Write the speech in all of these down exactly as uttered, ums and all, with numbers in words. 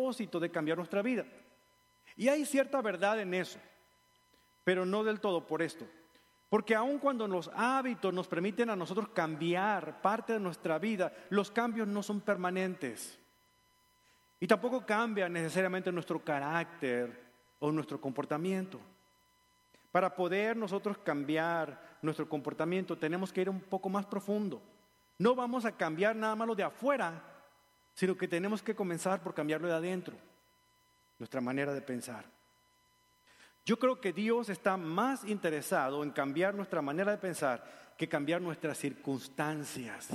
propósito de cambiar nuestra vida. Y hay cierta verdad en eso, pero no del todo por esto. Porque aun cuando los hábitos nos permiten a nosotros cambiar parte de nuestra vida, los cambios no son permanentes. Y tampoco cambia necesariamente nuestro carácter o nuestro comportamiento. Para poder nosotros cambiar nuestro comportamiento tenemos que ir un poco más profundo. No vamos a cambiar nada más lo de afuera, sino que tenemos que comenzar por cambiarlo de adentro, nuestra manera de pensar. Yo creo que Dios está más interesado en cambiar nuestra manera de pensar que cambiar nuestras circunstancias.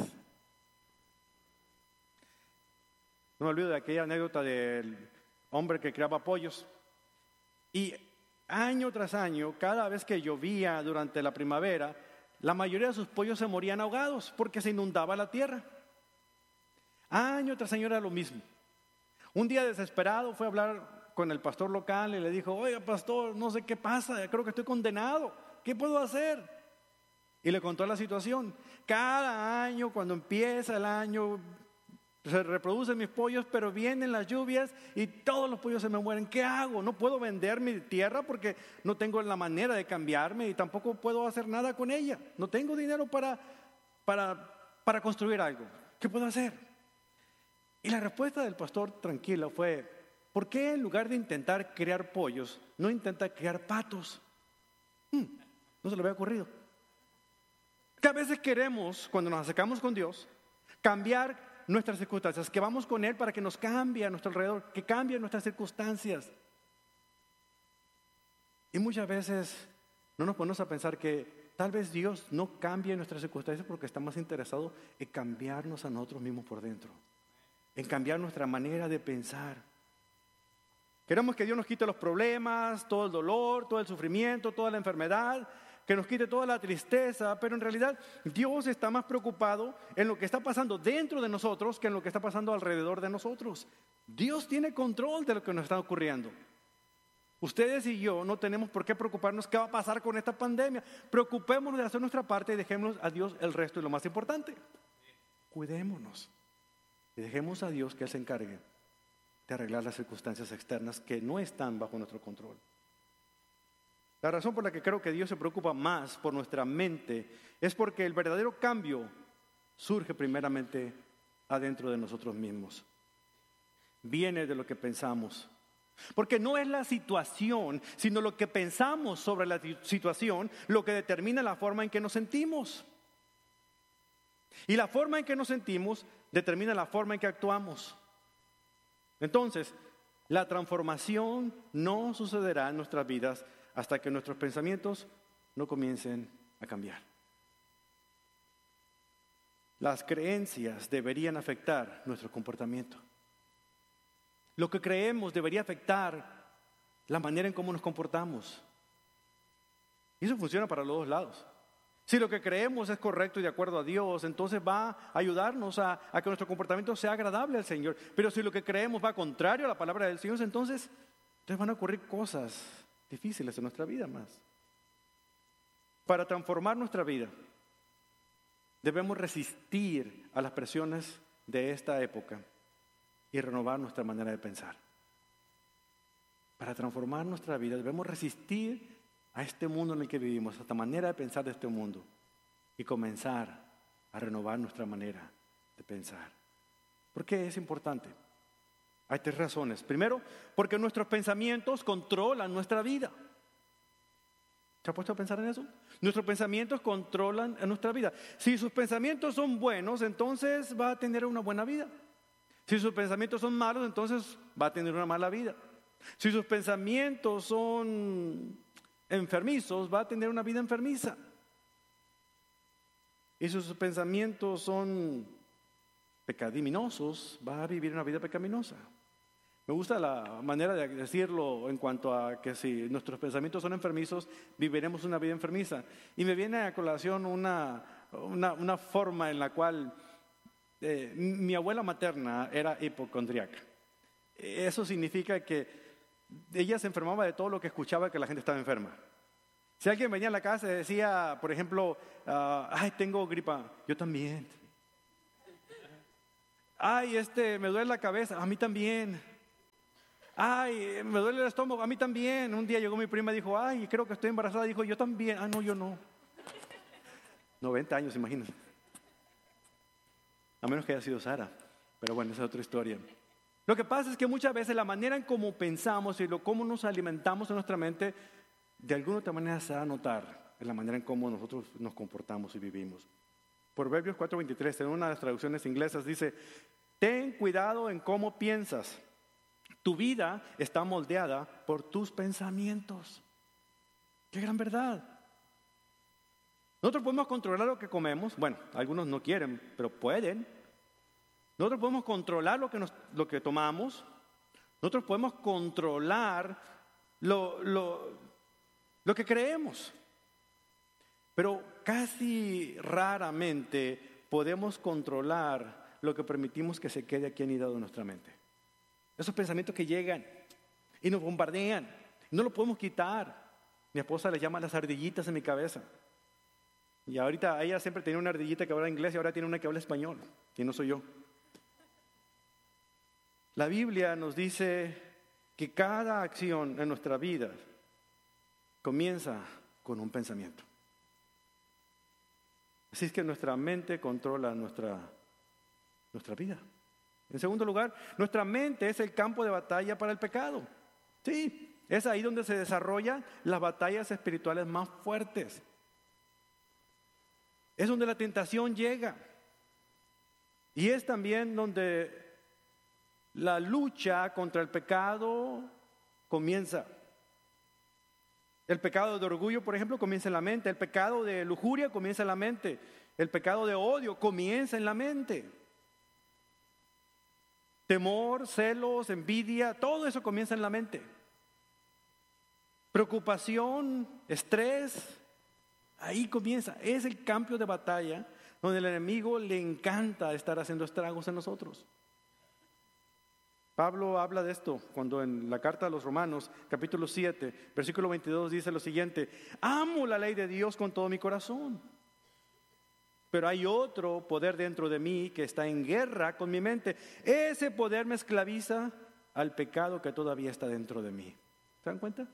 No me olvido de aquella anécdota del hombre que criaba pollos. Y año tras año, cada vez que llovía durante la primavera, la mayoría de sus pollos se morían ahogados porque se inundaba la tierra. Año tras año era lo mismo. Un día desesperado fue a hablar con el pastor local y le dijo: oiga, pastor, no sé qué pasa, creo que estoy condenado, ¿qué puedo hacer? Y le contó la situación. Cada año, cuando empieza el año, se reproducen mis pollos, pero vienen las lluvias y todos los pollos se me mueren. ¿Qué hago? No puedo vender mi tierra porque no tengo la manera de cambiarme y tampoco puedo hacer nada con ella. No tengo dinero para, para, para construir algo. ¿Qué puedo hacer? Y la respuesta del pastor tranquilo fue: ¿por qué en lugar de intentar criar pollos, no intenta criar patos? Hmm, no se le había ocurrido. Que a veces queremos, cuando nos acercamos con Dios, cambiar nuestras circunstancias, que vamos con Él para que nos cambie a nuestro alrededor, que cambie nuestras circunstancias. Y muchas veces no nos ponemos a pensar que tal vez Dios no cambie nuestras circunstancias porque está más interesado en cambiarnos a nosotros mismos por dentro, en cambiar nuestra manera de pensar. Queremos que Dios nos quite los problemas, todo el dolor, todo el sufrimiento, toda la enfermedad, que nos quite toda la tristeza, pero en realidad Dios está más preocupado en lo que está pasando dentro de nosotros que en lo que está pasando alrededor de nosotros. Dios tiene control de lo que nos está ocurriendo. Ustedes y yo no tenemos por qué preocuparnos qué va a pasar con esta pandemia. Preocupémonos de hacer nuestra parte y dejemos a Dios el resto, y lo más importante, cuidémonos y dejemos a Dios que Él se encargue de arreglar las circunstancias externas que no están bajo nuestro control. La razón por la que creo que Dios se preocupa más por nuestra mente es porque el verdadero cambio surge primeramente adentro de nosotros mismos. Viene de lo que pensamos. Porque no es la situación, sino lo que pensamos sobre la situación lo que determina la forma en que nos sentimos. Y la forma en que nos sentimos determina la forma en que actuamos. Entonces, la transformación no sucederá en nuestras vidas hasta que nuestros pensamientos no comiencen a cambiar. Las creencias deberían afectar nuestro comportamiento. Lo que creemos debería afectar la manera en cómo nos comportamos. Y eso funciona para los dos lados. Si lo que creemos es correcto y de acuerdo a Dios, entonces va a ayudarnos a, a que nuestro comportamiento sea agradable al Señor. Pero si lo que creemos va contrario a la palabra del Señor, entonces, entonces van a ocurrir cosas difíciles en nuestra vida más. Para transformar nuestra vida, debemos resistir a las presiones de esta época y renovar nuestra manera de pensar. Para transformar nuestra vida, debemos resistir a este mundo en el que vivimos, a esta manera de pensar de este mundo, y comenzar a renovar nuestra manera de pensar. ¿Por qué es importante? Hay tres razones. Primero, porque nuestros pensamientos controlan nuestra vida. ¿Se ha puesto a pensar en eso? Nuestros pensamientos controlan nuestra vida. Si sus pensamientos son buenos, entonces va a tener una buena vida. Si sus pensamientos son malos, entonces va a tener una mala vida. Si sus pensamientos son enfermizos, va a tener una vida enfermiza. Y si sus pensamientos son pecaminosos, va a vivir una vida pecaminosa. Me gusta la manera de decirlo en cuanto a que si nuestros pensamientos son enfermizos, viviremos una vida enfermiza. Y me viene a colación una, una, una forma en la cual eh, mi abuela materna era hipocondríaca. Eso significa que ella se enfermaba de todo lo que escuchaba que la gente estaba enferma. Si alguien venía a la casa y decía, por ejemplo, uh, ay, tengo gripa, yo también. Ay, este, me duele la cabeza, a mí también. Ay, me duele el estómago, a mí también. Un día llegó mi prima y dijo, ay, creo que estoy embarazada. Dijo, yo también. Ah, no, yo no. noventa años, imagínense. A menos que haya sido Sara. Pero bueno, esa es otra historia. Lo que pasa es que muchas veces la manera en cómo pensamos y lo cómo nos alimentamos en nuestra mente, de alguna otra manera se va a notar en la manera en cómo nosotros nos comportamos y vivimos. Proverbios cuatro veintitrés, en una de las traducciones inglesas, dice, ten cuidado en cómo piensas. Tu vida está moldeada por tus pensamientos. ¡Qué gran verdad! Nosotros podemos controlar lo que comemos. Bueno, algunos no quieren, pero pueden. Nosotros podemos controlar lo que, nos, lo que tomamos. Nosotros podemos controlar lo, lo, lo que creemos. Pero casi raramente podemos controlar lo que permitimos que se quede aquí anidado en nuestra mente. Esos pensamientos que llegan y nos bombardean. No lo podemos quitar. Mi esposa les llama las ardillitas en mi cabeza. Y ahorita ella siempre tenía una ardillita que habla inglés y ahora tiene una que habla español. Y no soy yo. La Biblia nos dice que cada acción en nuestra vida comienza con un pensamiento. Así es que nuestra mente controla nuestra, nuestra vida. En segundo lugar, nuestra mente es el campo de batalla para el pecado. Sí, es ahí donde se desarrollan las batallas espirituales más fuertes. Es donde la tentación llega. Y es también donde la lucha contra el pecado comienza. El pecado de orgullo, por ejemplo, comienza en la mente. El pecado de lujuria comienza en la mente. El pecado de odio comienza en la mente. Temor, celos, envidia, todo eso comienza en la mente. Preocupación, estrés, ahí comienza. Es el campo de batalla donde el enemigo le encanta estar haciendo estragos en nosotros. Pablo habla de esto cuando en la carta a los Romanos, capítulo siete, versículo veintidós, dice lo siguiente: amo la ley de Dios con todo mi corazón, pero hay otro poder dentro de mí que está en guerra con mi mente. Ese poder me esclaviza al pecado que todavía está dentro de mí. ¿Se dan cuenta?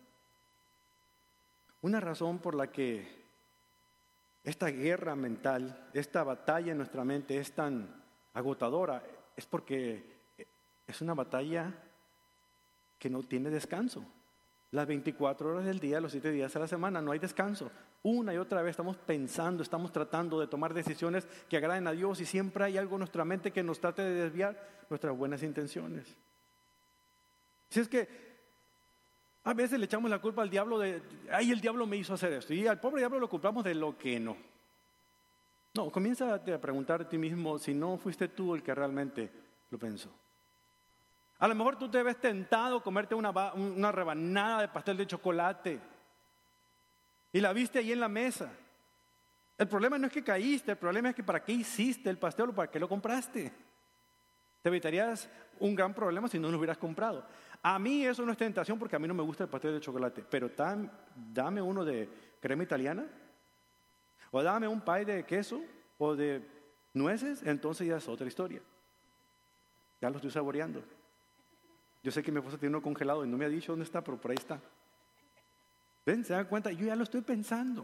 Una razón por la que esta guerra mental, esta batalla en nuestra mente es tan agotadora, es porque es una batalla que no tiene descanso. Las veinticuatro horas del día, los siete días a la semana, no hay descanso. Una y otra vez estamos pensando, estamos tratando de tomar decisiones que agraden a Dios y siempre hay algo en nuestra mente que nos trate de desviar nuestras buenas intenciones. Si es que a veces le echamos la culpa al diablo de, ay, el diablo me hizo hacer esto. Y al pobre diablo lo culpamos de lo que no. No, comienza a preguntar a ti mismo si no fuiste tú el que realmente lo pensó. A lo mejor tú te ves tentado a comerte una, una rebanada de pastel de chocolate y la viste ahí en la mesa. El problema no es que caíste, el problema es que para qué hiciste el pastel o para qué lo compraste. Te evitarías un gran problema si no lo hubieras comprado. A mí eso no es tentación porque a mí no me gusta el pastel de chocolate, pero tam, dame uno de crema italiana o dame un pie de queso o de nueces, entonces ya es otra historia. Ya lo estoy saboreando. Yo sé que mi esposa tiene uno congelado y no me ha dicho dónde está, pero por ahí está. ¿Ven? ¿Se dan cuenta? Yo ya lo estoy pensando.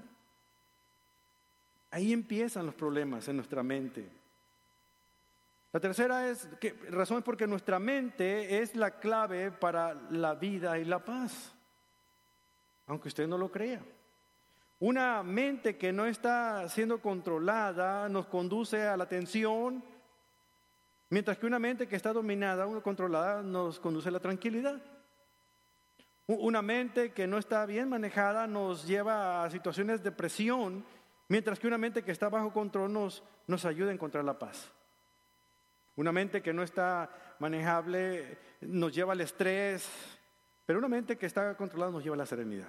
Ahí empiezan los problemas en nuestra mente. La tercera es que, razón es porque nuestra mente es la clave para la vida y la paz. Aunque usted no lo crea. Una mente que no está siendo controlada nos conduce a la tensión, mientras que una mente que está dominada o controlada nos conduce a la tranquilidad. Una mente que no está bien manejada nos lleva a situaciones de presión, mientras que una mente que está bajo control nos, nos ayuda a encontrar la paz. Una mente que no está manejable nos lleva al estrés, pero una mente que está controlada nos lleva a la serenidad.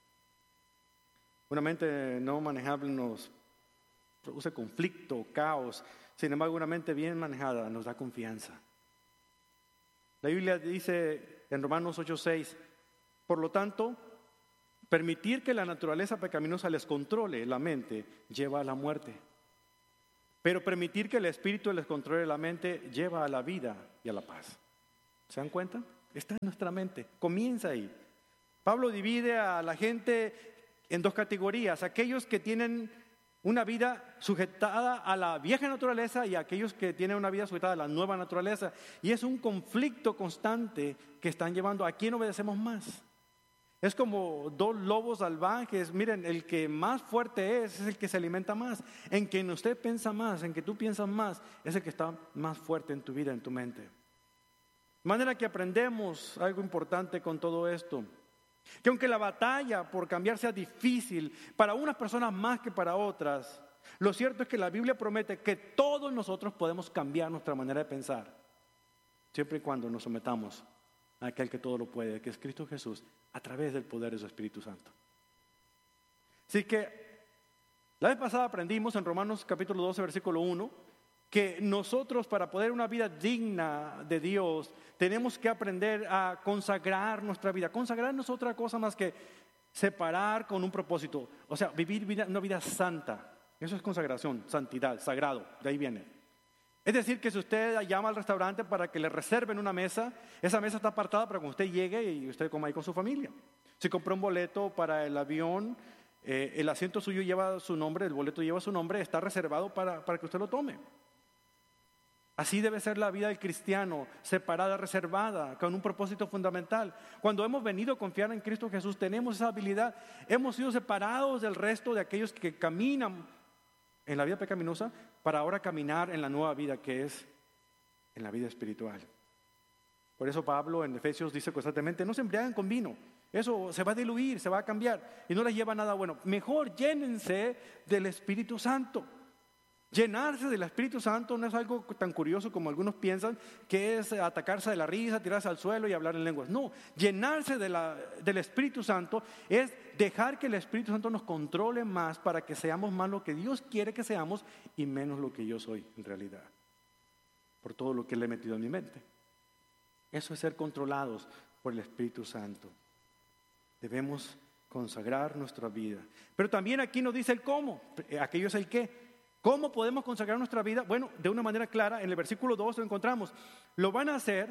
Una mente no manejable nos produce conflicto, caos. Sin embargo, una mente bien manejada nos da confianza. La Biblia dice en Romanos ocho seis, por lo tanto, permitir que la naturaleza pecaminosa les controle la mente lleva a la muerte. Pero permitir que el Espíritu les controle la mente lleva a la vida y a la paz. ¿Se dan cuenta? está en nuestra mente, comienza ahí. Pablo divide a la gente en dos categorías, aquellos que tienen una vida sujetada a la vieja naturaleza y aquellos que tienen una vida sujetada a la nueva naturaleza. Y es un conflicto constante que están llevando. ¿A quién obedecemos más? Es como dos lobos salvajes. Miren, el que más fuerte es, es el que se alimenta más. En quien usted piensa más, en que tú piensas más, es el que está más fuerte en tu vida, en tu mente. De manera que aprendemos algo importante con todo esto. Que aunque la batalla por cambiar sea difícil para unas personas más que para otras, lo cierto es que la Biblia promete que todos nosotros podemos cambiar nuestra manera de pensar, siempre y cuando nos sometamos a aquel que todo lo puede, que es Cristo Jesús, a través del poder de su Espíritu Santo. Así que la vez pasada aprendimos en Romanos capítulo doce, versículo uno, que nosotros para poder una vida digna de Dios tenemos que aprender a consagrar nuestra vida. Consagrar no es otra cosa más que separar con un propósito, o sea, vivir vida, una vida santa. Eso es consagración, santidad, sagrado, de ahí viene. Es decir, que si usted llama al restaurante para que le reserven una mesa, esa mesa está apartada para cuando usted llegue y usted coma ahí con su familia. Si compró un boleto para el avión, eh, el asiento suyo lleva su nombre, el boleto lleva su nombre, está reservado para, para que usted lo tome. Así debe ser la vida del cristiano, separada, reservada, con un propósito fundamental. Cuando hemos venido a confiar en Cristo Jesús, tenemos esa habilidad. Hemos sido separados del resto de aquellos que caminan en la vida pecaminosa para ahora caminar en la nueva vida que es en la vida espiritual. Por eso Pablo en Efesios dice constantemente, no se embriaguen con vino. Eso se va a diluir, se va a cambiar y no les lleva a nada bueno. Mejor llénense del Espíritu Santo. Llenarse del Espíritu Santo no es algo tan curioso como algunos piensan, que es atacarse de la risa, tirarse al suelo y hablar en lenguas. No, llenarse de la, del Espíritu Santo es dejar que el Espíritu Santo nos controle más para que seamos más lo que Dios quiere que seamos y menos lo que yo soy en realidad, por todo lo que le he metido en mi mente. Eso es ser controlados por el Espíritu Santo. Debemos consagrar nuestra vida. Pero también aquí nos dice el cómo, aquello es el qué. ¿Cómo podemos consagrar nuestra vida? Bueno, de una manera clara, en el versículo dos lo encontramos. Lo van a hacer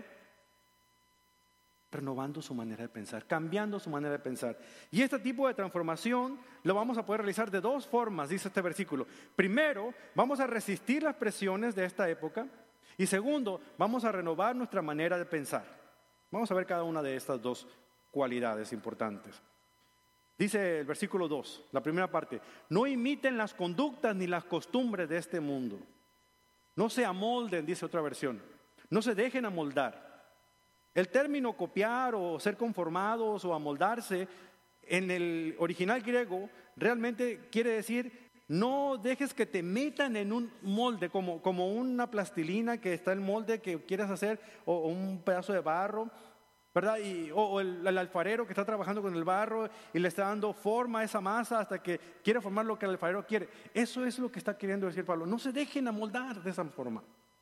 renovando su manera de pensar, cambiando su manera de pensar. Y este tipo de transformación lo vamos a poder realizar de dos formas, dice este versículo. Primero, vamos a resistir las presiones de esta época. Y segundo, vamos a renovar nuestra manera de pensar. Vamos a ver cada una de estas dos cualidades importantes. Dice el versículo dos, la primera parte, no imiten las conductas ni las costumbres de este mundo. No se amolden, dice otra versión. No se dejen amoldar. El término copiar o ser conformados o amoldarse en el original griego realmente quiere decir no dejes que te metan en un molde, como, como una plastilina que está el molde que quieras hacer o, o un pedazo de barro. ¿Verdad? Y, o, o el, el alfarero que está trabajando con el barro y le está dando forma a esa masa hasta que quiere formar lo que el alfarero quiere. Eso es lo que está queriendo decir Pablo. No se dejen amoldar de esa forma.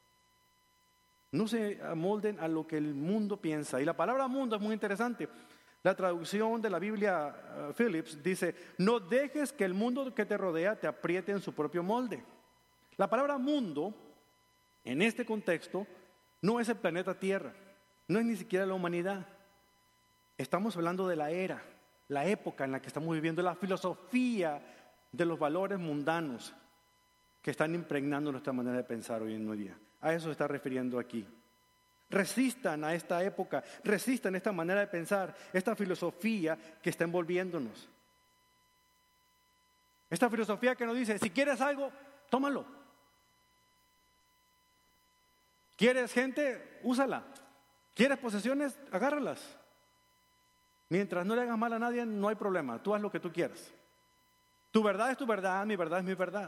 No se amolden a lo que el mundo piensa. Y la palabra mundo es muy interesante. La traducción de la Biblia uh, Phillips dice, no dejes que el mundo que te rodea te apriete en su propio molde. La palabra mundo, en este contexto, no es el planeta Tierra. No es ni siquiera la humanidad. Estamos hablando de la era, la época en la que estamos viviendo, la filosofía de los valores mundanos que están impregnando nuestra manera de pensar hoy en día. A eso se está refiriendo aquí. Resistan a esta época, resistan a esta manera de pensar, esta filosofía que está envolviéndonos. Esta filosofía que nos dice, si quieres algo, tómalo. ¿Quieres gente? Úsala. ¿Quieres posesiones? Agárralas. Mientras no le hagas mal a nadie, no hay problema. Tú haz lo que tú quieras. Tu verdad es tu verdad, mi verdad es mi verdad.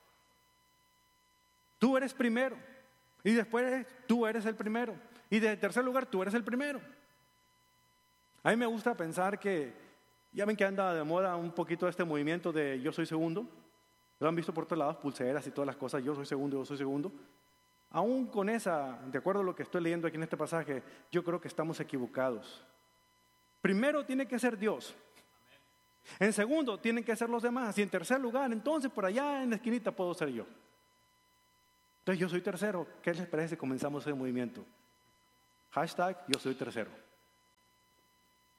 Tú eres primero. Y después tú eres el primero. Y de tercer lugar, tú eres el primero. A mí me gusta pensar que, ya ven que anda de moda un poquito este movimiento de yo soy segundo. Lo han visto por todos lados, pulseras y todas las cosas, yo soy segundo, yo soy segundo. Aún con esa, de acuerdo a lo que estoy leyendo aquí en este pasaje, yo creo que estamos equivocados. Primero tiene que ser Dios. En segundo, tienen que ser los demás. Y en tercer lugar, entonces por allá en la esquinita puedo ser yo. Entonces yo soy tercero. ¿Qué les parece si comenzamos ese movimiento? Hashtag yo soy tercero.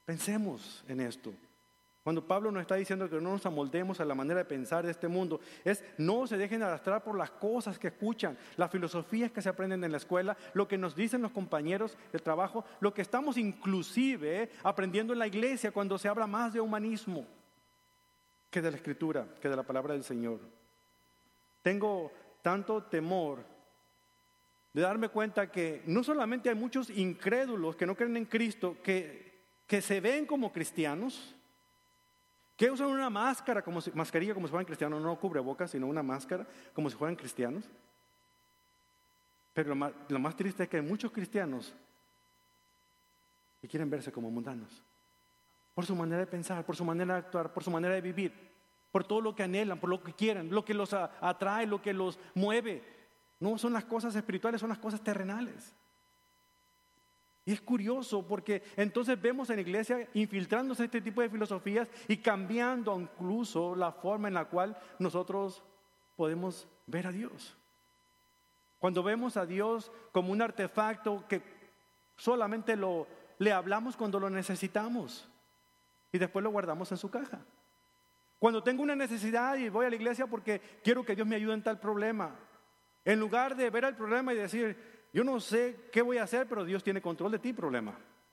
Pensemos en esto. Cuando Pablo nos está diciendo que no nos amoldemos a la manera de pensar de este mundo, es no se dejen arrastrar por las cosas que escuchan, las filosofías que se aprenden en la escuela, lo que nos dicen los compañeros de trabajo, lo que estamos inclusive aprendiendo en la iglesia cuando se habla más de humanismo que de la Escritura, que de la palabra del Señor. Tengo tanto temor de darme cuenta que no solamente hay muchos incrédulos que no creen en Cristo, que, que se ven como cristianos, que usan una máscara, como si, mascarilla como si fueran cristianos, no cubrebocas, sino una máscara como si fueran cristianos. Pero lo más, lo más triste es que hay muchos cristianos que quieren verse como mundanos, por su manera de pensar, por su manera de actuar, por su manera de vivir, por todo lo que anhelan, por lo que quieren, lo que los atrae, lo que los mueve. No son las cosas espirituales, son las cosas terrenales. Y es curioso porque entonces vemos en la iglesia infiltrándose este tipo de filosofías y cambiando incluso la forma en la cual nosotros podemos ver a Dios. Cuando vemos a Dios como un artefacto que solamente lo, le hablamos cuando lo necesitamos y después lo guardamos en su caja. Cuando tengo una necesidad y voy a la iglesia porque quiero que Dios me ayude en tal problema, en lugar de ver el problema y decir, yo no sé qué voy a hacer, pero Dios tiene control de ti, problema.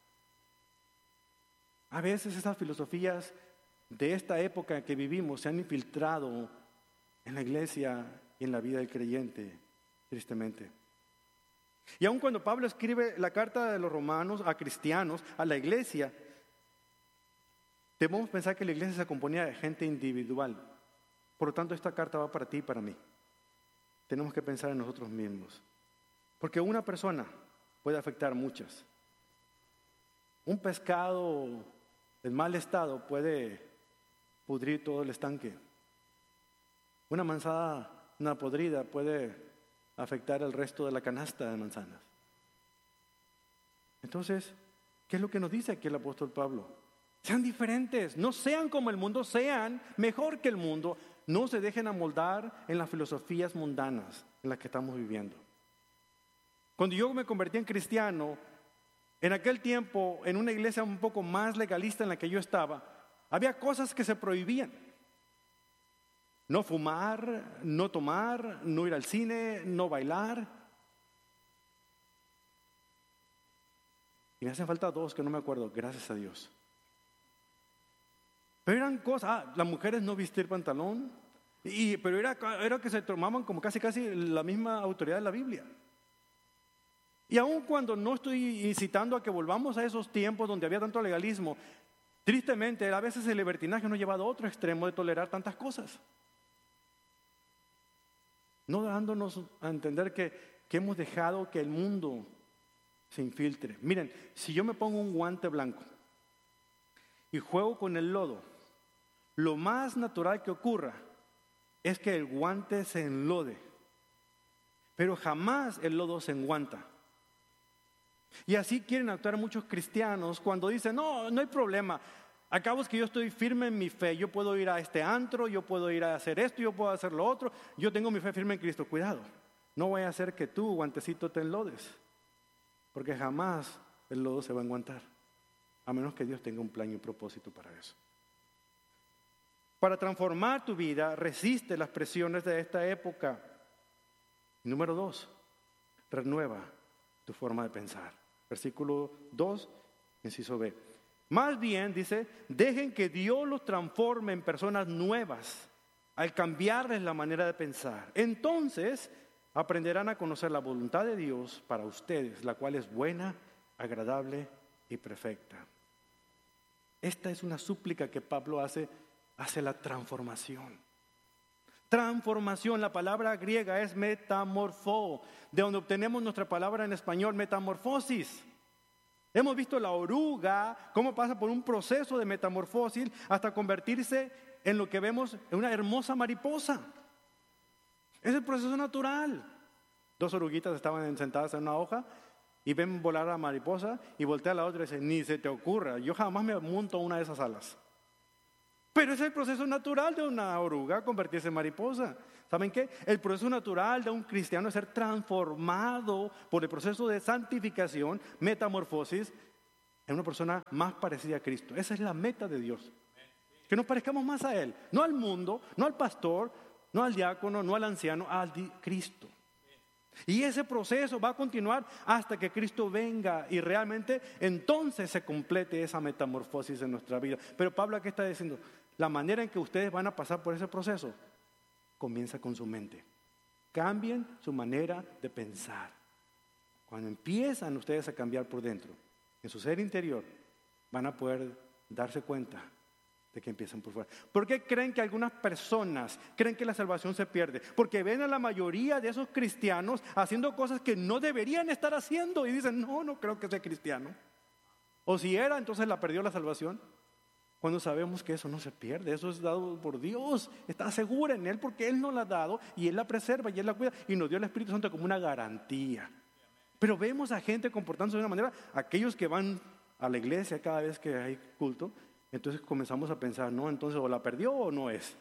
A veces esas filosofías de esta época que vivimos se han infiltrado en la iglesia y en la vida del creyente, tristemente. Y aun cuando Pablo escribe la carta de los romanos a cristianos, a la iglesia, debemos pensar que la iglesia se componía de gente individual. Por lo tanto, esta carta va para ti y para mí. Tenemos que pensar en nosotros mismos. Porque una persona puede afectar a muchas. Un pescado en mal estado puede pudrir todo el estanque. Una manzana una podrida puede afectar el resto de la canasta de manzanas. Entonces, ¿qué es lo que nos dice aquí el apóstol Pablo? Sean diferentes, no sean como el mundo, sean mejor que el mundo. No se dejen amoldar en las filosofías mundanas en las que estamos viviendo. Cuando yo me convertí en cristiano, en aquel tiempo, en una iglesia un poco más legalista en la que yo estaba, había cosas que se prohibían. No fumar, no tomar, no ir al cine, no bailar. Y me hacen falta dos que no me acuerdo, gracias a Dios. Pero eran cosas, ah, las mujeres no vestir pantalón, y, pero era, era que se tomaban como casi casi la misma autoridad de la Biblia. Y aun cuando no estoy incitando a que volvamos a esos tiempos donde había tanto legalismo, tristemente a veces el libertinaje nos ha llevado a otro extremo de tolerar tantas cosas. No dándonos a entender que, que hemos dejado que el mundo se infiltre. Miren, si yo me pongo un guante blanco y juego con el lodo, lo más natural que ocurra es que el guante se enlode, pero jamás el lodo se enguanta. Y así quieren actuar muchos cristianos cuando dicen, no, no hay problema, acabo es que yo estoy firme en mi fe, yo puedo ir a este antro, yo puedo ir a hacer esto, yo puedo hacer lo otro, yo tengo mi fe firme en Cristo. Cuidado, no vaya a hacer que tú, guantecito, te enlodes, porque jamás el lodo se va a enguantar, a menos que Dios tenga un plan y un propósito para eso. Para transformar tu vida, resiste las presiones de esta época. Número dos, renueva tu forma de pensar. Versículo dos, inciso B. Más bien, dice, dejen que Dios los transforme en personas nuevas al cambiarles la manera de pensar. Entonces, aprenderán a conocer la voluntad de Dios para ustedes, la cual es buena, agradable y perfecta. Esta es una súplica que Pablo hace hacia la transformación. Transformación, la palabra griega es metamorfo, de donde obtenemos nuestra palabra en español, metamorfosis. Hemos visto la oruga, cómo pasa por un proceso de metamorfosis hasta convertirse en lo que vemos en una hermosa mariposa. Es el proceso natural. Dos oruguitas estaban sentadas en una hoja y ven volar a la mariposa y voltea a la otra y dice, ni se te ocurra, yo jamás me monto una de esas alas. Pero es el proceso natural de una oruga convertirse en mariposa. ¿Saben qué? El proceso natural de un cristiano es ser transformado por el proceso de santificación, metamorfosis, en una persona más parecida a Cristo. Esa es la meta de Dios. Que nos parezcamos más a Él, no al mundo, no al pastor, no al diácono, no al anciano, al di- Cristo. Y ese proceso va a continuar hasta que Cristo venga y realmente entonces se complete esa metamorfosis en nuestra vida. Pero Pablo aquí está diciendo, la manera en que ustedes van a pasar por ese proceso comienza con su mente. Cambien su manera de pensar. Cuando empiezan ustedes a cambiar por dentro, en su ser interior, van a poder darse cuenta de que empiezan por fuera. ¿Por qué creen que algunas personas creen que la salvación se pierde? Porque ven a la mayoría de esos cristianos haciendo cosas que no deberían estar haciendo y dicen, no, no creo que sea cristiano. O si era, entonces la perdió la salvación. Cuando sabemos que eso no se pierde, eso es dado por Dios, está segura en Él porque Él nos la ha dado y Él la preserva y Él la cuida y nos dio el Espíritu Santo como una garantía. Pero vemos a gente comportándose de una manera, aquellos que van a la iglesia cada vez que hay culto, entonces comenzamos a pensar, no, entonces o la perdió o no es.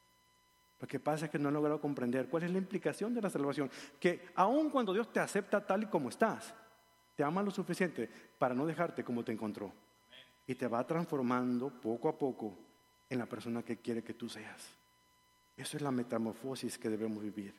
Lo que pasa es que no han logrado comprender cuál es la implicación de la salvación. Que aun cuando Dios te acepta tal y como estás, te ama lo suficiente para no dejarte como te encontró. Y te va transformando poco a poco en la persona que quiere que tú seas. Eso es la metamorfosis que debemos vivir.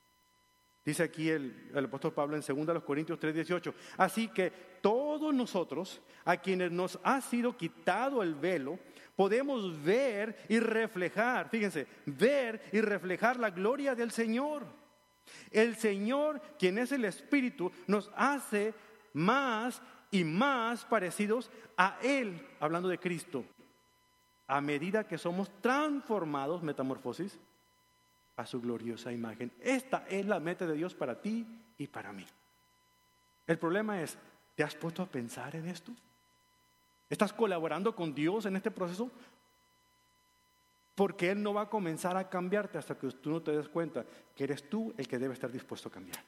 Dice aquí el, el apóstol Pablo en segunda Corintios tres dieciocho. Así que todos nosotros, a quienes nos ha sido quitado el velo, podemos ver y reflejar, fíjense, ver y reflejar la gloria del Señor. El Señor, quien es el Espíritu, nos hace más y más parecidos a Él, hablando de Cristo, a medida que somos transformados, metamorfosis, a su gloriosa imagen. Esta es la meta de Dios para ti y para mí. El problema es, ¿te has puesto a pensar en esto? ¿Estás colaborando con Dios en este proceso? Porque Él no va a comenzar a cambiarte hasta que tú no te des cuenta que eres tú el que debe estar dispuesto a cambiar.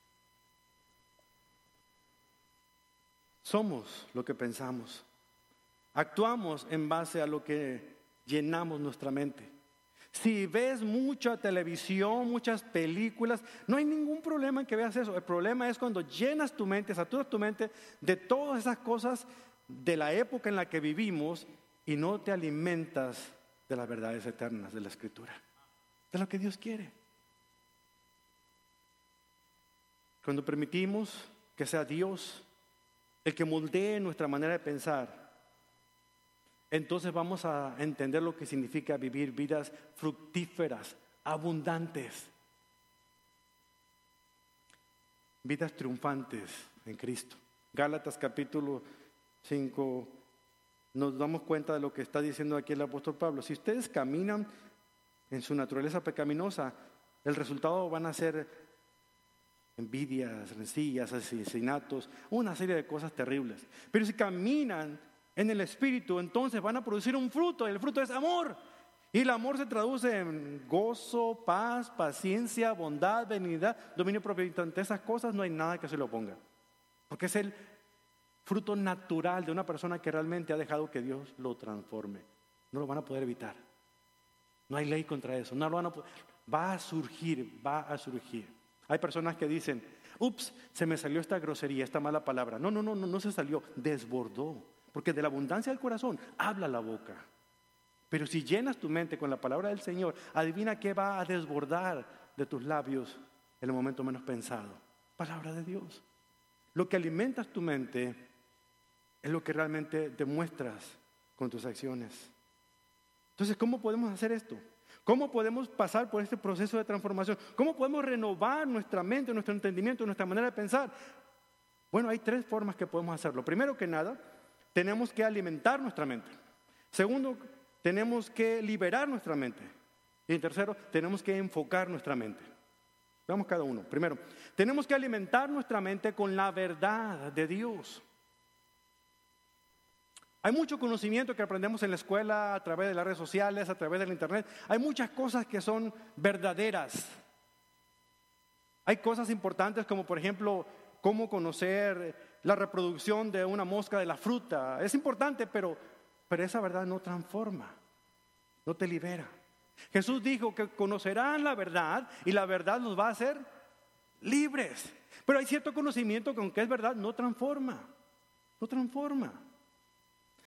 Somos lo que pensamos. Actuamos en base a lo que llenamos nuestra mente. Si ves mucha televisión, muchas películas, no hay ningún problema en que veas eso. El problema es cuando llenas tu mente, saturas tu mente de todas esas cosas de la época en la que vivimos y no te alimentas de las verdades eternas de la Escritura, de lo que Dios quiere. Cuando permitimos que sea Dios el que moldee nuestra manera de pensar, entonces vamos a entender lo que significa vivir vidas fructíferas, abundantes, vidas triunfantes en Cristo. Gálatas capítulo cinco, nos damos cuenta de lo que está diciendo aquí el apóstol Pablo. Si ustedes caminan en su naturaleza pecaminosa, el resultado van a ser envidias, rencillas, asesinatos, una serie de cosas terribles. Pero si caminan en el Espíritu, entonces van a producir un fruto, y el fruto es amor. Y el amor se traduce en gozo, paz, paciencia, bondad, benignidad, dominio propio. Ante esas cosas no hay nada que se le oponga. Porque es el fruto natural de una persona que realmente ha dejado que Dios lo transforme. No lo van a poder evitar. No hay ley contra eso. No lo van a poder. Va a surgir, va a surgir. Hay personas que dicen, ups, se me salió esta grosería, esta mala palabra. No, no, no, no, no se salió, desbordó. Porque de la abundancia del corazón habla la boca. Pero si llenas tu mente con la palabra del Señor, adivina qué va a desbordar de tus labios en el momento menos pensado. Palabra de Dios. Lo que alimentas tu mente es lo que realmente demuestras con tus acciones. Entonces, ¿cómo podemos hacer esto? ¿Cómo podemos pasar por este proceso de transformación? ¿Cómo podemos renovar nuestra mente, nuestro entendimiento, nuestra manera de pensar? Bueno, hay tres formas que podemos hacerlo. Primero que nada, tenemos que alimentar nuestra mente. Segundo, tenemos que liberar nuestra mente. Y en tercero, tenemos que enfocar nuestra mente. Veamos cada uno. Primero, tenemos que alimentar nuestra mente con la verdad de Dios. Hay mucho conocimiento que aprendemos en la escuela, a través de las redes sociales, a través del internet. Hay muchas cosas que son verdaderas. Hay cosas importantes como, por ejemplo, cómo conocer la reproducción de una mosca de la fruta. Es importante, pero, pero esa verdad no transforma, no te libera. Jesús dijo que conocerán la verdad y la verdad los va a hacer libres. Pero hay cierto conocimiento que aunque es verdad no transforma, no transforma.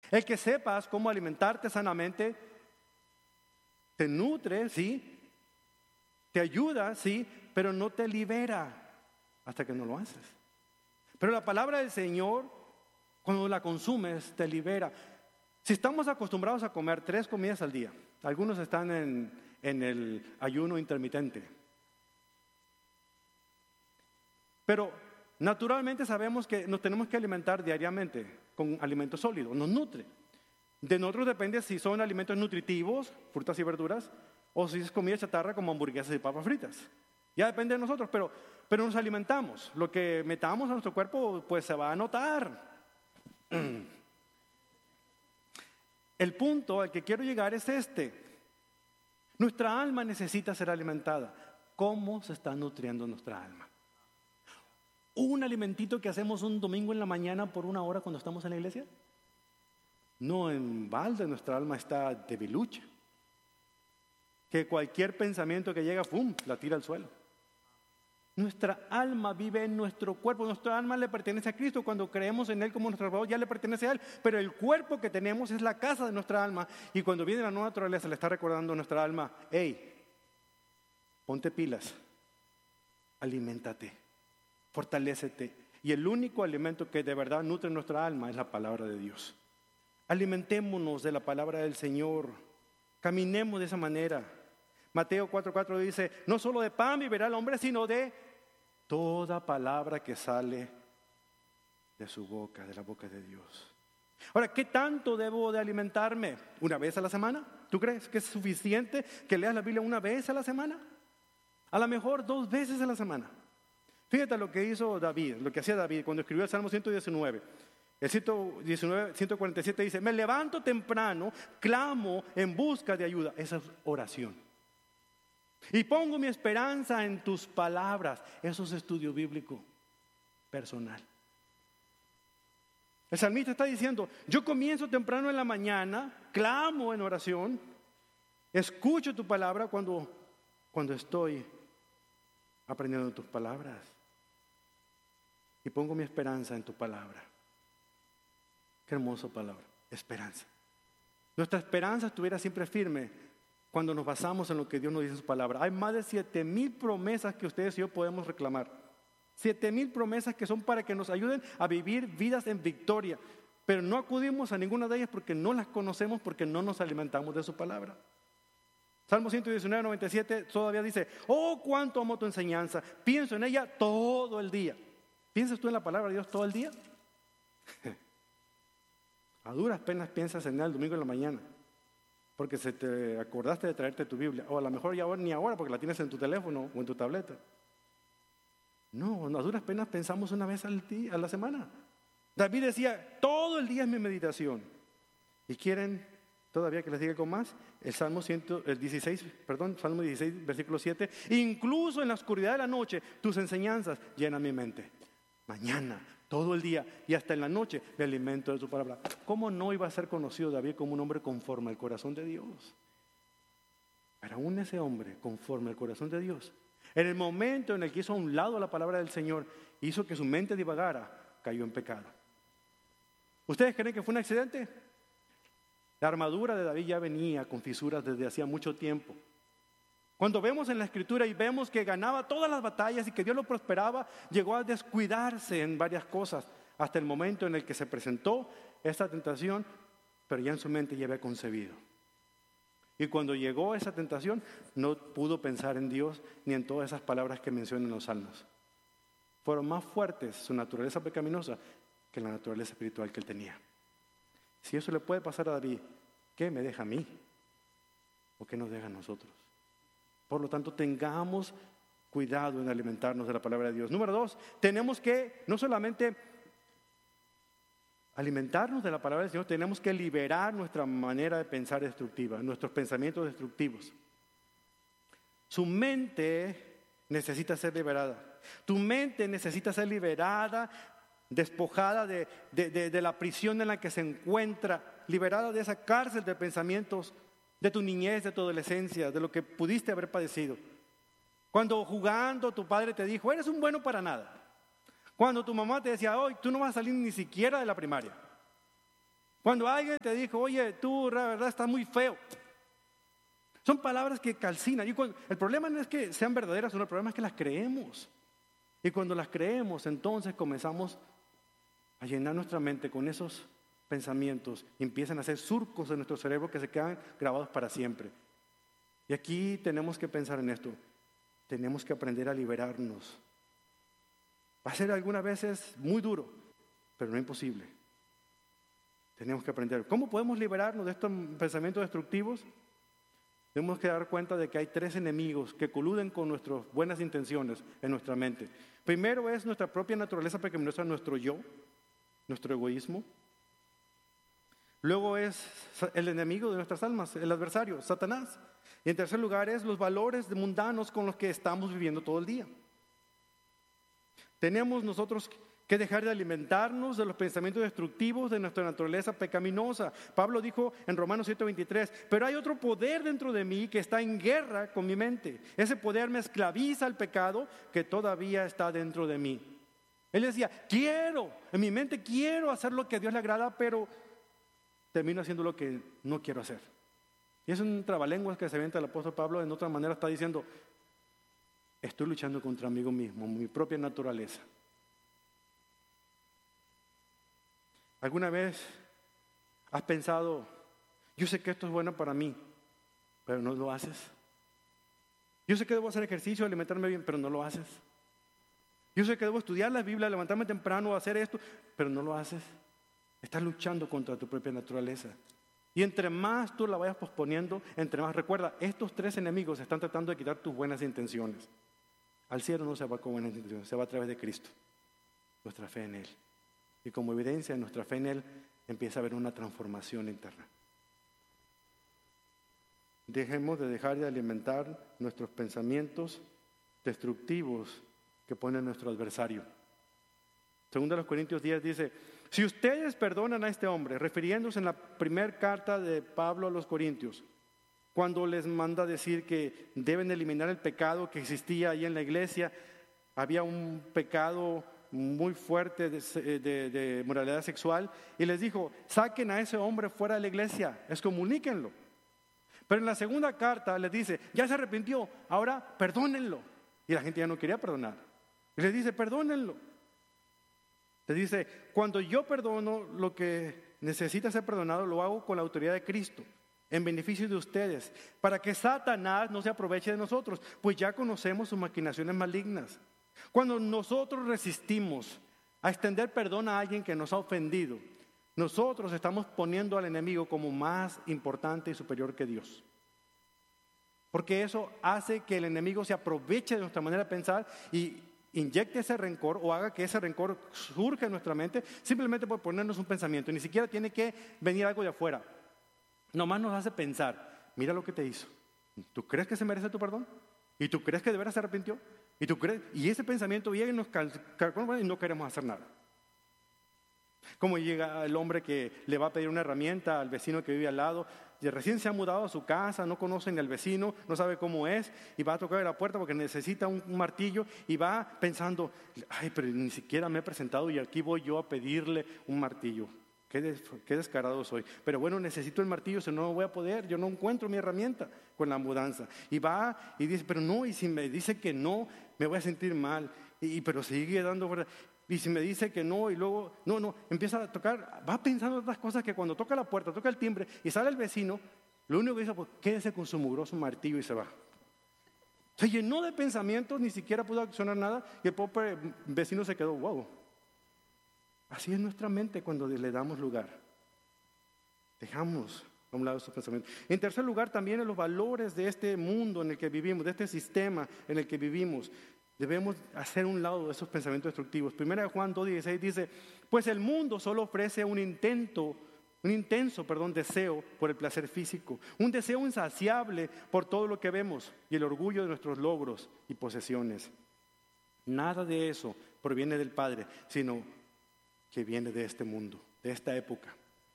El que sepas cómo alimentarte sanamente te nutre, sí, te ayuda, sí, pero no te libera hasta que no lo haces. Pero la palabra del Señor, cuando la consumes, te libera. Si estamos acostumbrados a comer tres comidas al día, algunos están en, en el ayuno intermitente, pero naturalmente sabemos que nos tenemos que alimentar diariamente con alimentos sólidos, nos nutre. De nosotros depende si son alimentos nutritivos, frutas y verduras, o si es comida chatarra como hamburguesas y papas fritas. Ya depende de nosotros, pero, pero nos alimentamos. Lo que metamos a nuestro cuerpo pues se va a notar. El punto al que quiero llegar es este. Nuestra alma necesita ser alimentada. ¿Cómo se está nutriendo nuestra alma? ¿Un alimentito que hacemos un domingo en la mañana por una hora cuando estamos en la iglesia? No, en balde nuestra alma está debilucha. Que cualquier pensamiento que llega, ¡pum!, la tira al suelo. Nuestra alma vive en nuestro cuerpo. Nuestra alma le pertenece a Cristo. Cuando creemos en Él como nuestro Salvador, ya le pertenece a Él. Pero el cuerpo que tenemos es la casa de nuestra alma. Y cuando viene la nueva naturaleza, le está recordando a nuestra alma: hey, ponte pilas, aliméntate, fortalécete. Y el único alimento que de verdad nutre nuestra alma es la palabra de Dios. Alimentémonos de la palabra del Señor. Caminemos de esa manera. Mateo cuatro cuatro dice: no solo de pan vivirá el hombre, sino de toda palabra que sale de su boca, de la boca de Dios. Ahora, ¿qué tanto debo de alimentarme? ¿Una vez a la semana? ¿Tú crees que es suficiente que leas la Biblia una vez a la semana? A lo mejor dos veces a la semana. Fíjate lo que hizo David, lo que hacía David cuando escribió el Salmo ciento diecinueve. El ciento diecinueve, ciento cuarenta y siete dice: me levanto temprano, clamo en busca de ayuda. Esa es oración. Y pongo mi esperanza en tus palabras. Eso es estudio bíblico personal. El salmista está diciendo: yo comienzo temprano en la mañana, clamo en oración, escucho tu palabra cuando, cuando estoy aprendiendo tus palabras. Y pongo mi esperanza en tu palabra. Qué hermosa palabra, esperanza. Nuestra esperanza estuviera siempre firme cuando nos basamos en lo que Dios nos dice en su palabra. Hay más de siete mil promesas que ustedes y yo podemos reclamar. Siete mil promesas que son para que nos ayuden a vivir vidas en victoria. Pero no acudimos a ninguna de ellas porque no las conocemos, porque no nos alimentamos de su palabra. Salmo ciento diecinueve, noventa y siete todavía dice: oh, cuánto amo tu enseñanza, pienso en ella todo el día. ¿Piensas tú en la palabra de Dios todo el día? A duras penas piensas en él el domingo en la mañana, porque se te acordaste de traerte tu Biblia, o a lo mejor ya ni ahora porque la tienes en tu teléfono o en tu tableta. No, a duras penas pensamos una vez al día, a la semana. David decía: todo el día es mi meditación. ¿Y quieren todavía que les diga algo más? El Salmo ciento dieciséis, perdón, Salmo dieciséis, versículo siete: incluso en la oscuridad de la noche tus enseñanzas llenan mi mente. Mañana, todo el día y hasta en la noche me alimento de tu palabra. ¿Cómo no iba a ser conocido David como un hombre conforme al corazón de Dios? Pero aún ese hombre conforme al corazón de Dios, en el momento en el que hizo a un lado la palabra del Señor, hizo que su mente divagara, cayó en pecado. ¿Ustedes creen que fue un accidente? La armadura de David ya venía con fisuras desde hacía mucho tiempo. Cuando vemos en la Escritura y vemos que ganaba todas las batallas y que Dios lo prosperaba, llegó a descuidarse en varias cosas hasta el momento en el que se presentó esta tentación, pero ya en su mente ya había concebido. Y cuando llegó esa tentación, no pudo pensar en Dios ni en todas esas palabras que mencionan los salmos. Fueron más fuertes su naturaleza pecaminosa que la naturaleza espiritual que él tenía. Si eso le puede pasar a David, ¿qué me deja a mí? ¿O qué nos deja a nosotros? Por lo tanto, tengamos cuidado en alimentarnos de la palabra de Dios. Número dos, tenemos que no solamente alimentarnos de la palabra del Señor, tenemos que liberar nuestra manera de pensar destructiva, nuestros pensamientos destructivos. Su mente necesita ser liberada. Tu mente necesita ser liberada, despojada de, de, de, de la prisión en la que se encuentra, liberada de esa cárcel de pensamientos de tu niñez, de tu adolescencia, de lo que pudiste haber padecido. Cuando jugando tu padre te dijo: eres un bueno para nada. Cuando tu mamá te decía: hoy tú no vas a salir ni siquiera de la primaria. Cuando alguien te dijo, oye, tú la verdad estás muy feo. Son palabras que calcinan. Y cuando, el problema no es que sean verdaderas, sino el problema es que las creemos. Y cuando las creemos, entonces comenzamos a llenar nuestra mente con esos pensamientos y empiezan a hacer surcos en nuestro cerebro que se quedan grabados para siempre. Y aquí tenemos que pensar en esto. Tenemos que aprender a liberarnos. Va a ser algunas veces muy duro, pero no imposible. Tenemos que aprender. ¿Cómo podemos liberarnos de estos pensamientos destructivos? Tenemos que dar cuenta de que hay tres enemigos que coluden con nuestras buenas intenciones en nuestra mente. Primero es nuestra propia naturaleza pecaminosa, nuestro yo, nuestro egoísmo. Luego es el enemigo de nuestras almas, el adversario, Satanás. Y en tercer lugar es los valores mundanos con los que estamos viviendo todo el día. Tenemos nosotros que dejar de alimentarnos de los pensamientos destructivos de nuestra naturaleza pecaminosa. Pablo dijo en Romanos siete veintitrés, pero hay otro poder dentro de mí que está en guerra con mi mente. Ese poder me esclaviza al pecado que todavía está dentro de mí. Él decía, quiero, en mi mente quiero hacer lo que a Dios le agrada, pero termino haciendo lo que no quiero hacer. Y es un trabalenguas que se avienta el apóstol Pablo. En otra manera está diciendo, estoy luchando contra mí mismo, mi propia naturaleza. ¿Alguna vez has pensado, yo sé que esto es bueno para mí, pero no lo haces? Yo sé que debo hacer ejercicio, alimentarme bien, pero no lo haces. Yo sé que debo estudiar la Biblia, levantarme temprano, hacer esto, pero no lo haces. Estás luchando contra tu propia naturaleza. Y entre más tú la vayas posponiendo, entre más, recuerda, estos tres enemigos están tratando de quitar tus buenas intenciones. Al cielo no se va con buenas intenciones, se va a través de Cristo, nuestra fe en Él. Y como evidencia de nuestra fe en Él, empieza a haber una transformación interna. Dejemos de dejar de alimentar nuestros pensamientos destructivos que pone nuestro adversario. Segundo de los Corintios diez dice, si ustedes perdonan a este hombre, refiriéndose en la primera carta de Pablo a los Corintios, cuando les manda decir que deben eliminar el pecado que existía ahí en la iglesia, había un pecado muy fuerte de, de, de moralidad sexual, y les dijo, saquen a ese hombre fuera de la iglesia, excomuníquenlo. Pero en la segunda carta les dice, ya se arrepintió, ahora perdónenlo. Y la gente ya no quería perdonar. Y les dice, perdónenlo. Les dice, cuando yo perdono lo que necesita ser perdonado, lo hago con la autoridad de Cristo, en beneficio de ustedes, para que Satanás no se aproveche de nosotros, pues ya conocemos sus maquinaciones malignas. Cuando nosotros resistimos a extender perdón a alguien que nos ha ofendido, nosotros estamos poniendo al enemigo como más importante y superior que Dios. Porque eso hace que el enemigo se aproveche de nuestra manera de pensar y inyecte ese rencor o haga que ese rencor surja en nuestra mente simplemente por ponernos un pensamiento. Ni siquiera tiene que venir algo de afuera. Nomás nos hace pensar, mira lo que te hizo. ¿Tú crees que se merece tu perdón? ¿Y tú crees que de veras se arrepintió? ¿Y tú crees? Y ese pensamiento llega y nos calcula y no queremos hacer nada. Como llega el hombre que le va a pedir una herramienta al vecino que vive al lado, y recién se ha mudado a su casa, no conoce ni al vecino, no sabe cómo es, y va a tocar la puerta porque necesita un, un martillo, y va pensando, ay, pero ni siquiera me he presentado y aquí voy yo a pedirle un martillo. Qué, des, qué descarado soy. Pero bueno, necesito el martillo, si no, no voy a poder, yo no encuentro mi herramienta con la mudanza. Y va y dice, pero no, y si me dice que no, me voy a sentir mal, y, pero sigue dando verdad. Y si me dice que no, y luego, no, no, empieza a tocar, va pensando otras cosas que cuando toca la puerta, toca el timbre y sale el vecino, lo único que dice, pues quédese con su mugroso martillo y se va. Se llenó de pensamientos, ni siquiera pudo accionar nada y el pobre vecino se quedó, wow. Así es nuestra mente cuando le damos lugar. Dejamos a un lado esos pensamientos. En tercer lugar, también en los valores de este mundo en el que vivimos, de este sistema en el que vivimos. Debemos hacer un lado de esos pensamientos destructivos. Primera de Juan dos dieciséis dice, pues el mundo solo ofrece un intento, un intenso, perdón, deseo por el placer físico, un deseo insaciable por todo lo que vemos y el orgullo de nuestros logros y posesiones. Nada de eso proviene del Padre, sino que viene de este mundo, de esta época.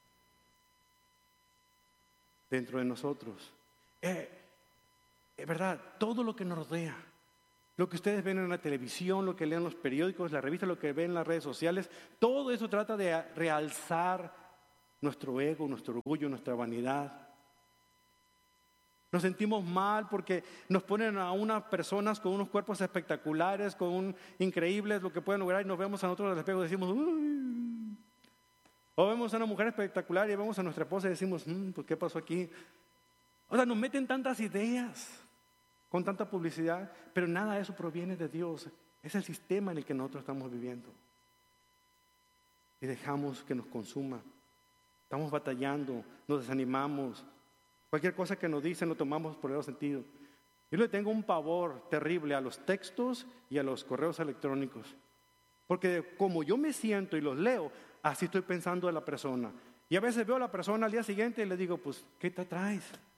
Dentro de nosotros. Eh, es verdad, todo lo que nos rodea. Lo que ustedes ven en la televisión, lo que leen en los periódicos, la revista, lo que ven en las redes sociales, todo eso trata de realzar nuestro ego, nuestro orgullo, nuestra vanidad. Nos sentimos mal porque nos ponen a unas personas con unos cuerpos espectaculares, con un, increíbles, lo que pueden lograr, y nos vemos a nosotros en el espejo y decimos, uy. O vemos a una mujer espectacular y vemos a nuestra esposa y decimos, mmm, pues ¿qué pasó aquí? O sea, nos meten tantas ideas con tanta publicidad, pero nada de eso proviene de Dios. Es el sistema en el que nosotros estamos viviendo. Y dejamos que nos consuma. Estamos batallando, nos desanimamos. Cualquier cosa que nos dicen lo tomamos por el sentido. Yo le tengo un pavor terrible a los textos y a los correos electrónicos. Porque como yo me siento y los leo, así estoy pensando de la persona. Y a veces veo a la persona al día siguiente y le digo, pues, ¿qué te traes?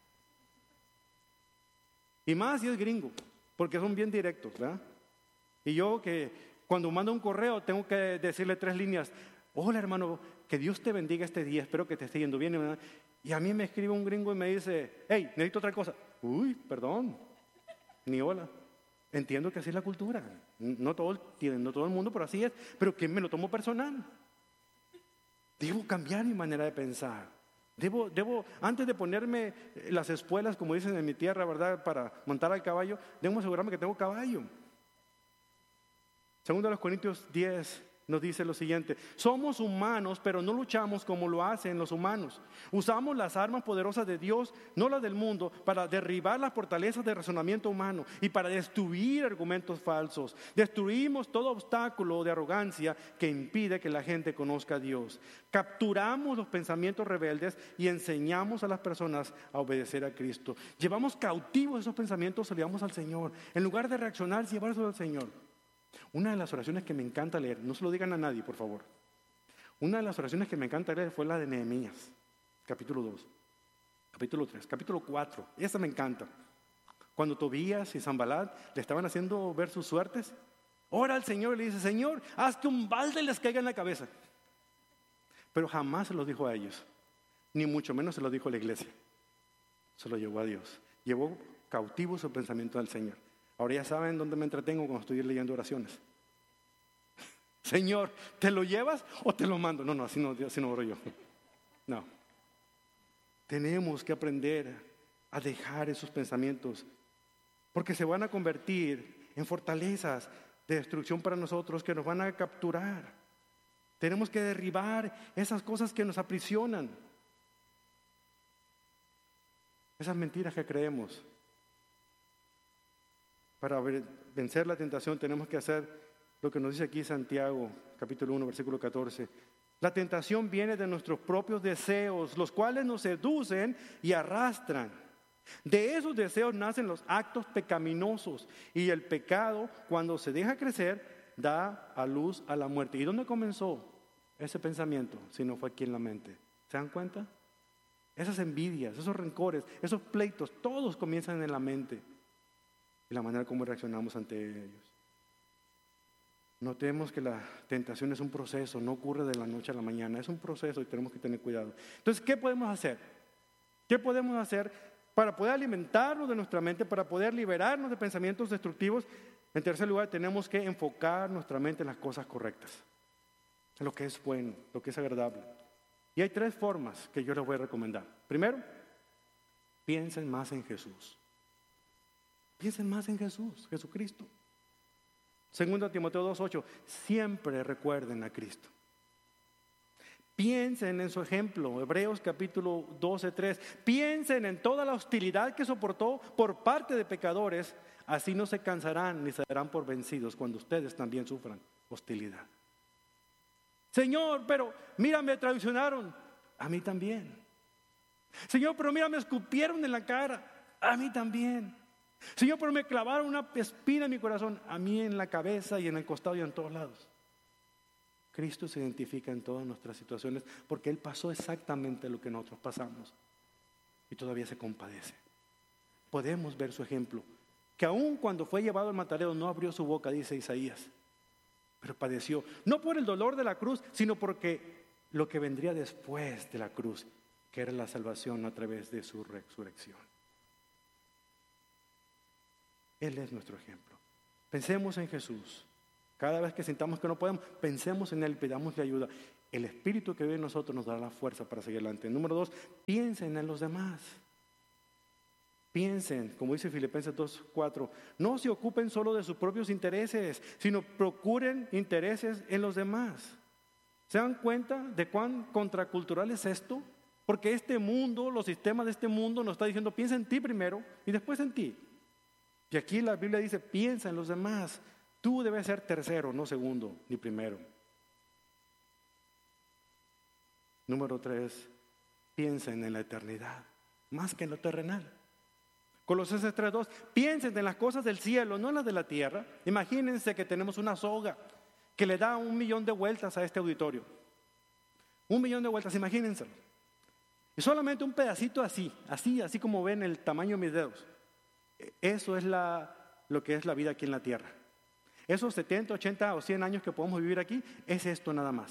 Y más si es gringo, porque son bien directos, ¿verdad? Y yo que cuando mando un correo tengo que decirle tres líneas. Hola hermano, que Dios te bendiga este día, espero que te esté yendo bien, ¿verdad? Y a mí me escribe un gringo y me dice, hey, necesito otra cosa. Uy, perdón, ni hola. Entiendo que así es la cultura. No todo, el, no todo el mundo, pero así es. Pero que me lo tomo personal. Debo cambiar mi manera de pensar. Debo, debo, antes de ponerme las espuelas, como dicen en mi tierra, ¿verdad? Para montar al caballo, debo asegurarme que tengo caballo. Segundo a los Corintios diez nos dice lo siguiente: somos humanos, pero no luchamos como lo hacen los humanos. Usamos las armas poderosas de Dios, no las del mundo, para derribar las fortalezas de razonamiento humano y para destruir argumentos falsos. Destruimos todo obstáculo de arrogancia que impide que la gente conozca a Dios. Capturamos los pensamientos rebeldes y enseñamos a las personas a obedecer a Cristo. Llevamos cautivos esos pensamientos, los llevamos al Señor. En lugar de reaccionar, llevarlos al Señor. Una de las oraciones que me encanta leer, no se lo digan a nadie, por favor. Una de las oraciones que me encanta leer fue la de Nehemías, capítulo dos, capítulo tres, capítulo cuatro. Esa me encanta. Cuando Tobías y Sanbalat le estaban haciendo ver sus suertes, ora al Señor y le dice: Señor, haz que un balde les caiga en la cabeza. Pero jamás se lo dijo a ellos, ni mucho menos se lo dijo a la iglesia. Se lo llevó a Dios. Llevó cautivo su pensamiento al Señor. Ahora ya saben dónde me entretengo cuando estoy leyendo oraciones. Señor, ¿te lo llevas o te lo mando? No, no, así no, así no oro yo. No. Tenemos que aprender a dejar esos pensamientos, porque se van a convertir en fortalezas de destrucción para nosotros que nos van a capturar. Tenemos que derribar esas cosas que nos aprisionan, esas mentiras que creemos. Para vencer la tentación tenemos que hacer lo que nos dice aquí Santiago, capítulo uno, versículo catorce. La tentación viene de nuestros propios deseos, los cuales nos seducen y arrastran. De esos deseos nacen los actos pecaminosos, y el pecado, cuando se deja crecer, da a luz a la muerte. ¿Y dónde comenzó ese pensamiento? Si no fue aquí en la mente. ¿Se dan cuenta? Esas envidias, esos rencores, esos pleitos, todos comienzan en la mente. Y la manera como reaccionamos ante ellos. Notemos que la tentación es un proceso, no ocurre de la noche a la mañana, es un proceso y tenemos que tener cuidado. Entonces, ¿qué podemos hacer? ¿Qué podemos hacer para poder alimentarnos de nuestra mente, para poder liberarnos de pensamientos destructivos? En tercer lugar, tenemos que enfocar nuestra mente en las cosas correctas, en lo que es bueno, lo que es agradable. Y hay tres formas que yo les voy a recomendar. Primero, piensen más en Jesús. Piensen más en Jesús, Jesucristo. Segundo Timoteo dos ocho, siempre recuerden a Cristo. Piensen en su ejemplo, Hebreos capítulo doce tres. Piensen en toda la hostilidad que soportó por parte de pecadores, así no se cansarán ni se darán por vencidos cuando ustedes también sufran hostilidad. Señor, pero mira, me traicionaron, a mí también. Señor, pero mira, me escupieron en la cara, a mí también. Señor, pero me clavaron una espina en mi corazón, a mí en la cabeza y en el costado y en todos lados. Cristo se identifica en todas nuestras situaciones porque Él pasó exactamente lo que nosotros pasamos y todavía se compadece. Podemos ver su ejemplo, que aun cuando fue llevado al matadero no abrió su boca, dice Isaías, pero padeció, no por el dolor de la cruz, sino porque lo que vendría después de la cruz, que era la salvación a través de su resurrección. Él es nuestro ejemplo. Pensemos en Jesús. Cada vez que sintamos que no podemos, pensemos en Él, pidámosle ayuda. el Espíritu que vive en nosotros nos dará la fuerza para seguir adelante. Número dos, piensen en los demás. Piensen, como dice Filipenses dos cuatro, no se ocupen solo de sus propios intereses, sino procuren intereses en los demás. ¿Se dan cuenta de cuán contracultural es esto? Porque este mundo, los sistemas de este mundo nos está diciendo, piensa en ti primero y después en ti. Y aquí la Biblia dice, piensa en los demás. Tú debes ser tercero, no segundo, ni primero. Número tres, piensen en la eternidad, más que en lo terrenal. Colosenses tres dos, piensen en las cosas del cielo, no en las de la tierra. Imagínense que tenemos una soga que le da un millón de vueltas a este auditorio. Un millón de vueltas, imagínenselo. Y solamente un pedacito así, así, así como ven el tamaño de mis dedos. Eso es la, lo que es la vida aquí en la tierra. Esos setenta, ochenta o cien años que podemos vivir aquí, es esto nada más.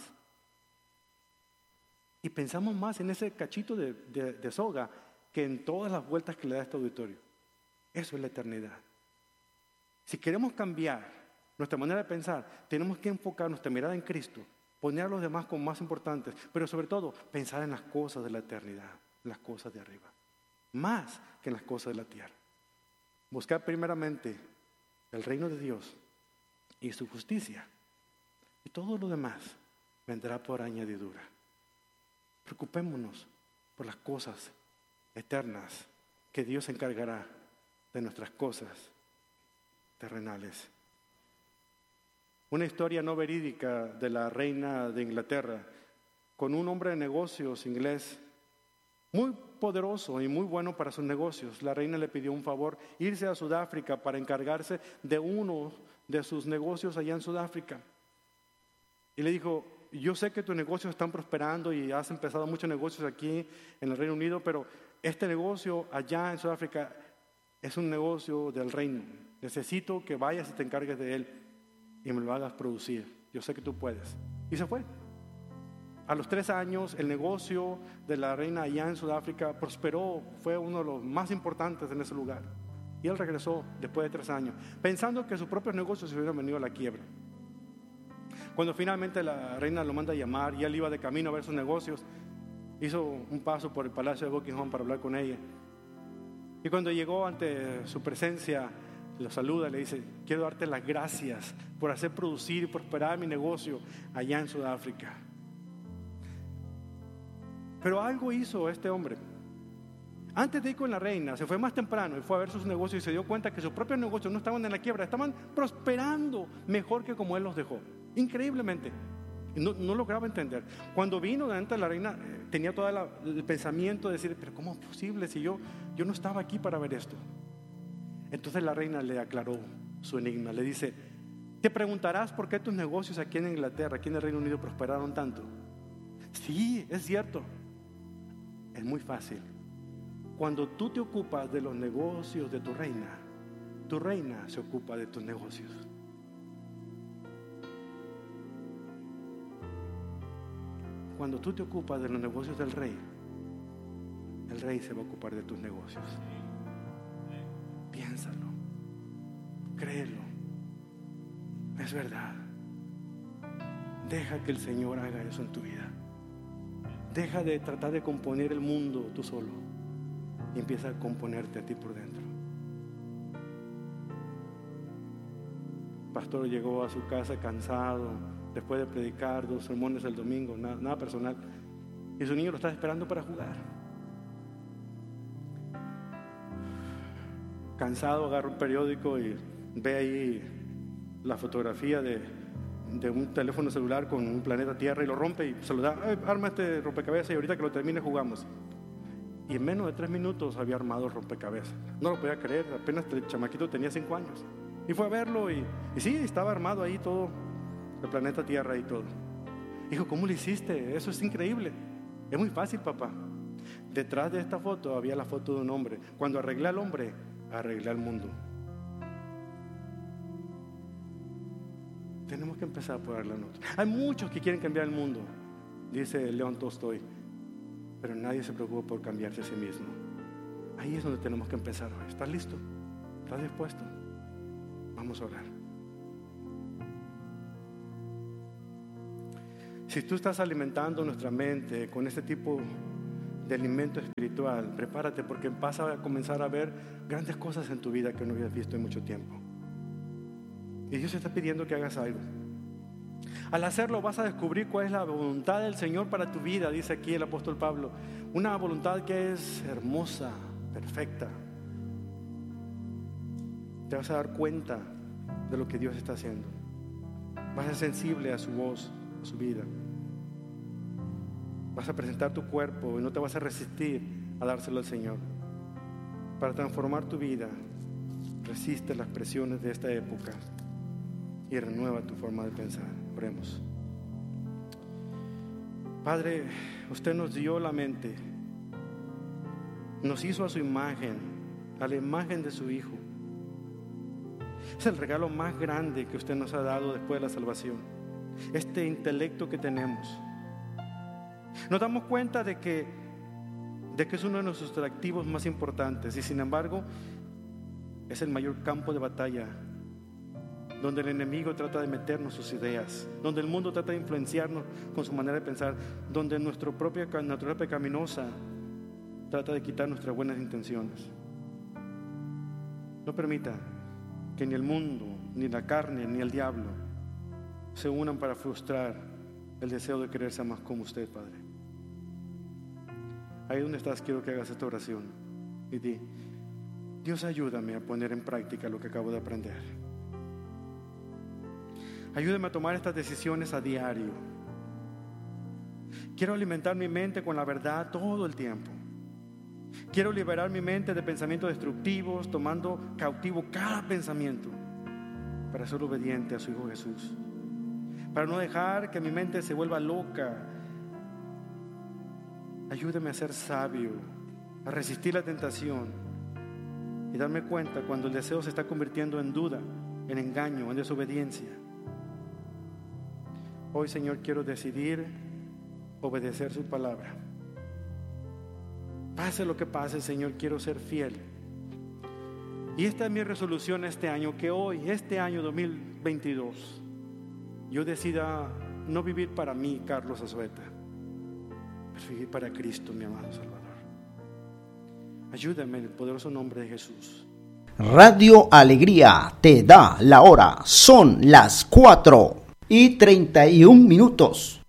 Y pensamos más en ese cachito de, de, de soga que en todas las vueltas que le da este auditorio. Eso es la eternidad. Si queremos cambiar nuestra manera de pensar, tenemos que enfocar nuestra mirada en Cristo, poner a los demás como más importantes, pero sobre todo pensar en las cosas de la eternidad, en las cosas de arriba, más que en las cosas de la tierra. Buscar primeramente el reino de Dios y su justicia, y todo lo demás vendrá por añadidura. Preocupémonos por las cosas eternas que Dios se encargará de nuestras cosas terrenales. Una historia no verídica de la reina de Inglaterra con un hombre de negocios inglés muy poderoso y muy bueno para sus negocios. La reina le pidió un favor, irse a Sudáfrica para encargarse de uno de sus negocios allá en Sudáfrica. Y le dijo, yo sé que tus negocios están prosperando y has empezado muchos negocios aquí en el Reino Unido, pero este negocio allá en Sudáfrica es un negocio del reino. Necesito que vayas y te encargues de él y me lo hagas producir. Yo sé que tú puedes. Y se fue. A los tres años, el negocio de la reina allá en Sudáfrica prosperó, fue uno de los más importantes en ese lugar. Y él regresó después de tres años, pensando que sus propios negocios se hubieran venido a la quiebra. Cuando finalmente la reina lo manda a llamar y él iba de camino a ver sus negocios, hizo un paso por el palacio de Buckingham para hablar con ella. Y cuando llegó ante su presencia, lo saluda y le dice, quiero darte las gracias por hacer producir y prosperar mi negocio allá en Sudáfrica. Pero algo hizo este hombre. Antes de ir con la reina, se fue más temprano y fue a ver sus negocios y se dio cuenta que sus propios negocios no estaban en la quiebra, estaban prosperando mejor que como él los dejó. Increíblemente. No, no lograba entender. Cuando vino delante de la reina, eh, tenía todo la, el pensamiento de decir, pero ¿cómo es posible si yo, yo no estaba aquí para ver esto? Entonces la reina le aclaró su enigma. Le dice, te preguntarás por qué tus negocios aquí en Inglaterra, aquí en el Reino Unido, prosperaron tanto. Sí, es cierto. Es muy fácil. Cuando tú te ocupas de los negocios de tu reina, tu reina se ocupa de tus negocios. Cuando tú te ocupas de los negocios del rey, el rey se va a ocupar de tus negocios. Piénsalo, créelo, es verdad. Deja que el Señor haga eso en tu vida. Deja de tratar de componer el mundo tú solo y empieza a componerte a ti por dentro. El pastor llegó a su casa cansado después de predicar dos sermones el domingo, nada, nada personal, y su niño lo está esperando para jugar. Cansado, agarra un periódico y ve ahí la fotografía de, de un teléfono celular con un planeta Tierra y lo rompe y se lo da, eh, arma este rompecabezas y ahorita que lo termine jugamos. Y en menos de tres minutos había armado el rompecabezas. No lo podía creer, apenas el chamaquito tenía cinco años. Y fue a verlo y, y sí, estaba armado ahí todo, el planeta Tierra y todo. Dijo, ¿cómo lo hiciste? Eso es increíble. Es muy fácil, papá. Detrás de esta foto había la foto de un hombre. Cuando arreglé al hombre, arreglé al mundo. Tenemos que empezar por arreglar nosotros. Hay muchos que quieren cambiar el mundo, dice León Tolstoy, pero nadie se preocupa por cambiarse a sí mismo. Ahí es donde tenemos que empezar hoy. ¿Estás listo? ¿Estás dispuesto? Vamos a orar. Si tú estás alimentando nuestra mente con este tipo de alimento espiritual, prepárate porque vas a comenzar a ver grandes cosas en tu vida que no habías visto en mucho tiempo. Y Dios está pidiendo que hagas algo. Al hacerlo vas a descubrir cuál es la voluntad del Señor para tu vida, dice aquí el apóstol Pablo. Una voluntad que es hermosa, perfecta. Te vas a dar cuenta de lo que Dios está haciendo. Vas a ser sensible a su voz, a su vida. Vas a presentar tu cuerpo y no te vas a resistir a dárselo al Señor. Para transformar tu vida, resiste las presiones de esta época y renueva tu forma de pensar. Oremos. Padre, usted nos dio la mente, nos hizo a su imagen, a la imagen de su Hijo. Es el regalo más grande que usted nos ha dado después de la salvación. Este intelecto que tenemos. Nos damos cuenta de que, de que es uno de nuestros activos más importantes y sin embargo es el mayor campo de batalla donde el enemigo trata de meternos sus ideas, donde el mundo trata de influenciarnos con su manera de pensar, donde nuestra propia naturaleza pecaminosa trata de quitar nuestras buenas intenciones. No permita que ni el mundo, ni la carne, ni el diablo se unan para frustrar el deseo de querer ser más como usted, Padre. Ahí donde estás, quiero que hagas esta oración y di: Dios, ayúdame a poner en práctica lo que acabo de aprender. Ayúdame a tomar estas decisiones a diario. Quiero alimentar mi mente con la verdad todo el tiempo. Quiero liberar mi mente de pensamientos destructivos, tomando cautivo cada pensamiento para ser obediente a su Hijo Jesús. Para no dejar que mi mente se vuelva loca. Ayúdame a ser sabio, a resistir la tentación y darme cuenta cuando el deseo se está convirtiendo en duda, en engaño, en desobediencia. Hoy, Señor, quiero decidir obedecer su palabra. Pase lo que pase, Señor, quiero ser fiel. Y esta es mi resolución este año, que hoy, este año dos mil veintidós, yo decida no vivir para mí, Carlos Azueta, pero vivir para Cristo, mi amado Salvador. Ayúdame en el poderoso nombre de Jesús. Radio Alegría te da la hora. Son las cuatro y treinta y un minutos.